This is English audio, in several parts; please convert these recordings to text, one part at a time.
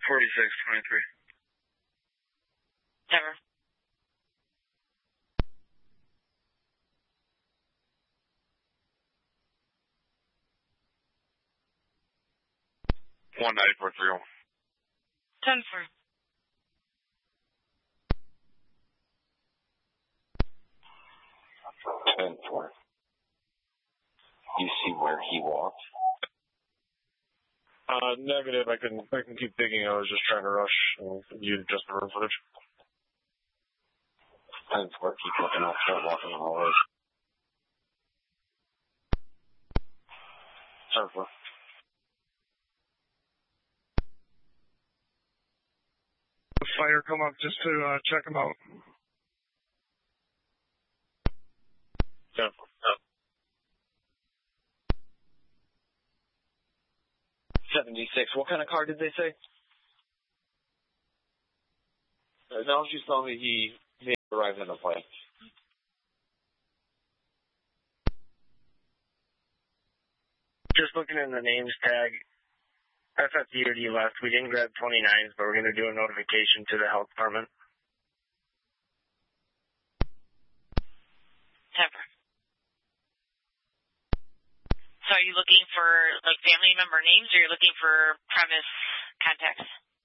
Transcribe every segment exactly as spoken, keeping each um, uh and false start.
forty-six twenty-three. Never. one ninety-four three oh. ten four. ten four. You see where he walked? Uh, negative. I can I can keep digging. I was just trying to rush and use just the room footage. ten four. Keep looking up. Start walking the hallways. ten four. Fire come up just to uh, check them out. ten four. seventy-six. What kind of car did they say? Uh, now she's telling me he, he arrived in a plane. Just looking in the names tag, F F D or D left. We didn't grab twenty-nines, but we're going to do a notification to the health department. Never. So are you looking for, like, family member names, or you're looking for premise contacts?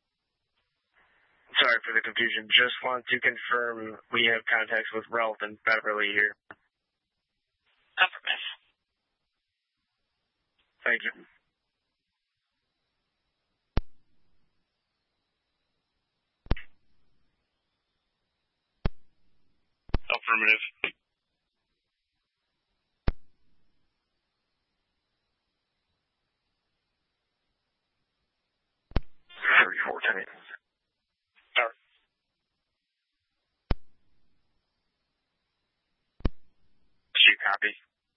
Sorry for the confusion. Just want to confirm we have contacts with Ralph and Beverly here. Upper miss. Thank you. Affirmative. thirty-four ten. Sorry. She copy.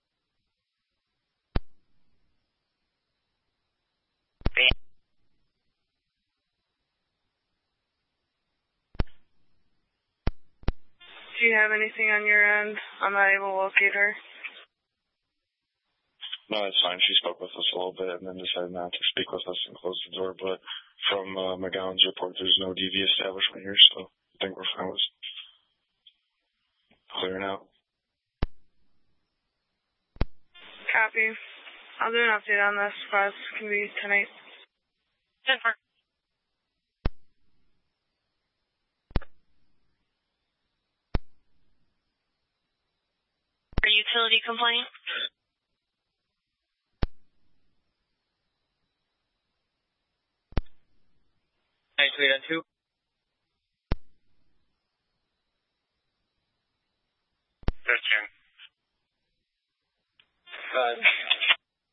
Do you have anything on your end? I'm not able to locate her. No, it's fine. She spoke with us a little bit and then decided not to speak with us and close the door. But from uh, McGowan's report, there's no D V establishment here, so I think we're fine with clearing out. Copy. I'll do an update on this. Class can be tonight. ten four. Are you utility compliant? nine three nine two.